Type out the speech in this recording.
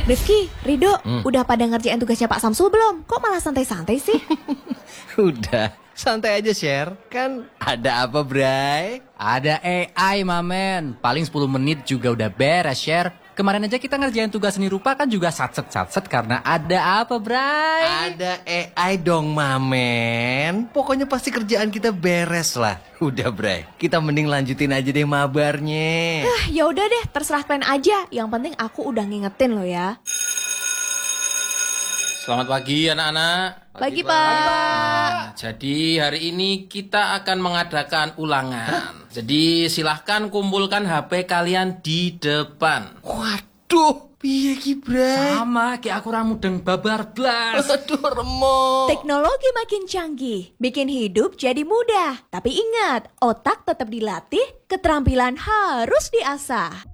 Rifki, Rido, udah pada ngerjain tugasnya Pak Samsul belum? Kok malah santai-santai sih? Udah, santai aja share. Kan ada apa, Bray? Ada AI, mamen. Paling 10 menit juga udah beres, share. Kemarin aja kita ngerjain tugas seni rupa kan juga satset-satset karena ada apa, Bray? Ada AI dong, Mamen. Pokoknya pasti kerjaan kita beres lah. Udah, Bray. Kita mending lanjutin aja deh mabarnya. Ya udah deh, terserah kalian aja. Yang penting aku udah ngingetin lo ya. Selamat pagi anak-anak. Pagi, Pak. Jadi hari ini kita akan mengadakan ulangan. Jadi silahkan kumpulkan HP kalian di depan. Waduh, piye ki, Bray? Sama kayak aku ramudeng babar blas. Aduh, remuk. Teknologi makin canggih, bikin hidup jadi mudah. Tapi ingat, otak tetap dilatih, keterampilan harus diasah.